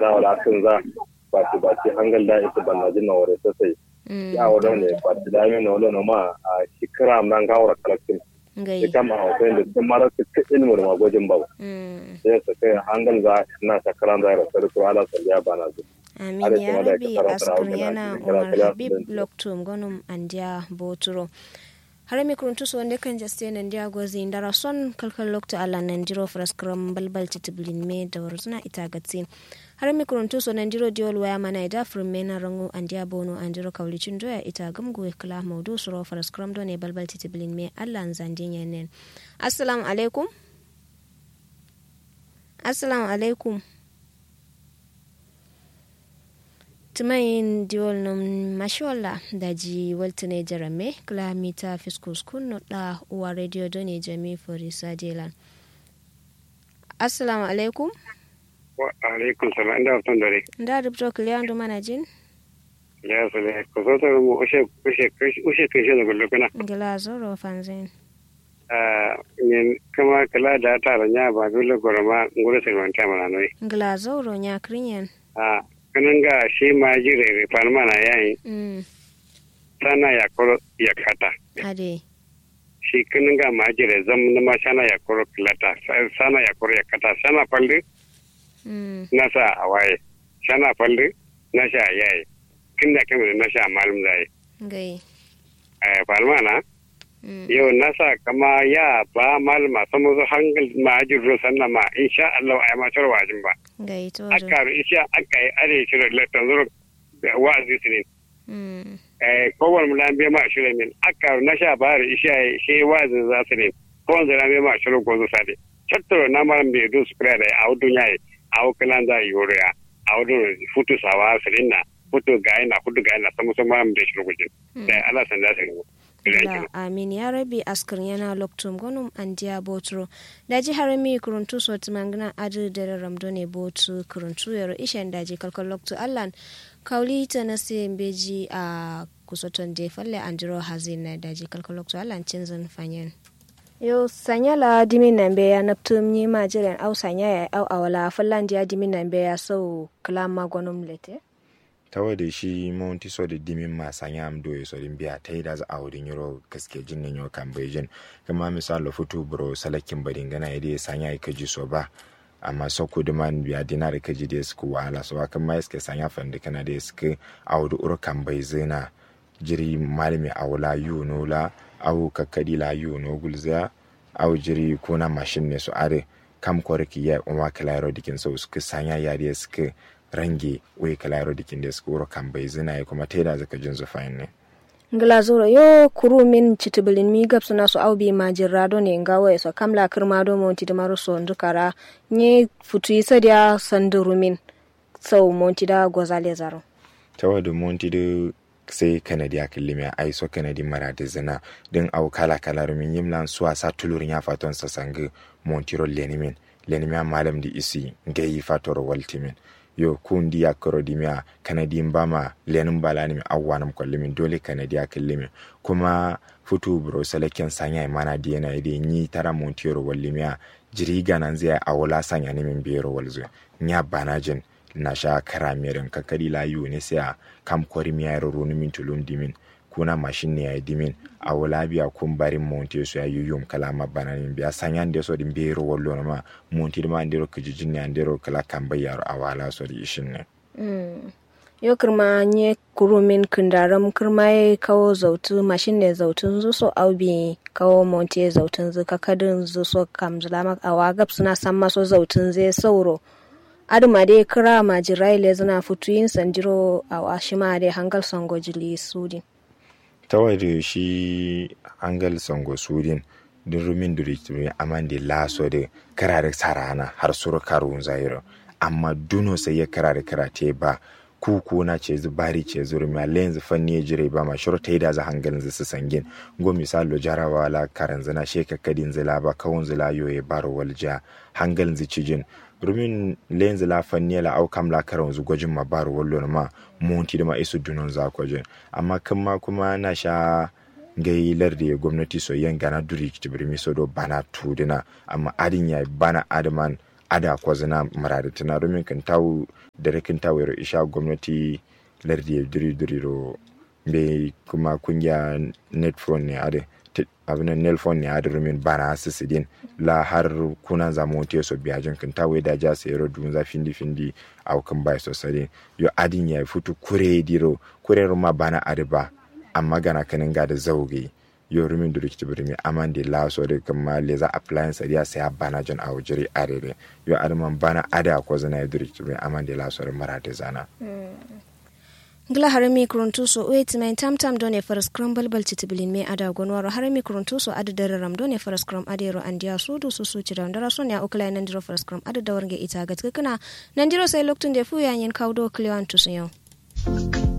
tara wala kan za ba ci hangal da ita banna jin na wore sai ya wada ne ba ci da min wala no ma a shikra man ga wara kalkin ngai kama a wajen da mara su ilmu da magojin ba sai su kai hangal za na shakran da ra ko ala salliya bana zu amin ya rabbi askun yana umar habib loktum gonum andia boturo har mi kuruntu so wonde kan jaste nan dia gozi ndara son kalkal lokto alla nan diro fraskram balbal titiblin me da warzuna ita gatsin har mi kuruntu so nan diro diol waya mana ida mena rangu andia bono andiro kawlicin doya ita gamgo kala maudu suro fraskram do ne balbal titiblin me alla zandin yanen assalamu alaikum tumayin diwol nom mashola daji waltine jarame kilamita fiskus kunno da uwa radio doni jami forisa delan assalamu alaikum wa alaikum salam inda watan dare nda rubto kliyandu manajin ya sale ko so to mu ushe kashe da gullo kana ngila zoro fanzin nin kama kala da ta ranya ba dole gorama ngure sai wanta mana noi ngila zoro nya krinyen kanan ga shi ma jire farma na yayi sana ya koro ya kata ade shi kanan ga ma jire zam na ma sana ya koro klata sana ya koro ya kata sana falde na sa awaye sana falde na sha yayi kinda kamar na sha malum zai gai farma na yau nasa kama ya ba malama samu zo hangal ma ajiro sanna ma insha Allah ai ma tarwa wajin ba gai to aka insha aka yi are shi da tanzuru wa'azi sinin kowar mulambe ma shirin min aka na sha bari insha shi wa'azi za su ne ko wanda na ma shirin gozo sade chattoro na maram be do spread ai audu nyai au kalanda yoria audu futu sawa sirinna futu gaina samu maram be shirin gojin dai Allah san da sai la amin ya rabi askar yana loktum gonum andiya botro daji harami kuruntu so timangna adu dere ramdone botu kuruntu yaro ishen daji kalkal loktu allan kauli tanase mbeji a kusoton de falle andiro hazina daji kalkal loktu allan cinzan fanyen yo sanyala dimin nambe ya naptum ni majiran au sanya ya au awala fallan dia dimin nambe ya so klama gonum lete tawa da shi monti so da dimin masu yam doye so din biya ta yi da za a wurin yaro gaske jin nan yau kan bejin kuma misali futu bro salakin badin gana ya dai sanya ya kaji so ba amma so ku da man biya dinar kaji da su wala so kan mai suke sanya fanda kana da su a wurin uro kan bai zina jiri malami awla yuno la au kakkadi la yuno gulza au jiri kuna mashin ne su are kam korki ya umma kalairo dikin so su sanya ya da su range wai kalaro dikin da su kan bai zina ya kuma taida zaka jin zufayin ne glazuro yo kuru min chitibulin mi gapsu na so aubi majirado ne ngawa so kamla kirmado monti da maro so ndukara nye futu isa dia sandurumin so monti da gozale zaro tawadu monti da sai kanadi akillimi ai so kanadi marade zina din au kala rumin yimlan suwa sa tulurin ya faton sa sangu montiro lenimin malam di isi ngai fator waltimin yo kundi ya korodimia kanadi mbama lenin balani mi awwanam kollimin dole kanadi akillimi kuma futu bro selekken sanya mana diena ide ni tara montiro wallimia jiriga nan zai awla sanya ne min biro walzo nya banajin na sha karamirin kakari layu ne sai kam korimiya ruru min tulum dimin kuna mashin ne ya dimin awla biya kun barin monti so ya yuyum kalama bananin biya sanyan de so din biro wallo ma monti ma ndero kijijin ne ndero kala kambayaro awala so di ishin ne yo kirma nye kurumin kindaram kirma ya kawo zautu mashin ne zautun zu so aubi kawo monti zautun zu kakadin zu so kamzulamak awagab suna san maso zautun zai sauro aduma dai kira majiraile zana futuyin sanjiro a washima dai hangal songo jili sudin tawari shi hangal songo sudin din rumin duri amande laso de karare sarana har suru karun zairo amma duno sai ya karate ba kuku na ce zubari ce zurmi lenz fanni jire ba ma shurta da za hangalin su sangin go misalo jarawa la karan zana sheka kadin zila ba kawun zila yoye baro walja hangalin cijin rumin lenz la fanni la au kam la karan zu gojin ma baro wallo ma monti da ma isu dunon za kojin amma kuma na sha gailar da gwamnati so yan gana duri kibirmi so do bana tudina amma adin ya bana adman ada kwazina maradatina domin kan tawo da rikin tawero isha gwamnati lardi diri ro be kuma kungiya netphone ne ade abinan nelphone ne ade rumin bana sisidin la har kunan zamonte so biyajin kan tawo da ja sayro dun za findi au kan bai so sare yo adin ya futu kure ma bana ade ba amma gana kanin ga da zauge yo rumin duri kitibirmi amande la so de kamma leza appliance ya sai bana jan awo jiri arebe yo adman bana ada ko zana duri kitibirmi amande la so marate zana ngla harami kuruntuso wait main tam done for scramble bal titibilin me ada gonwaro harami kuruntuso ada dararam done for scrum adero andia sudu susu cira ndara so ne okla nan diro for scrum ada dawarge ita gatkana nan diro sai loktun de fu yanyen kawdo klewan tusun yau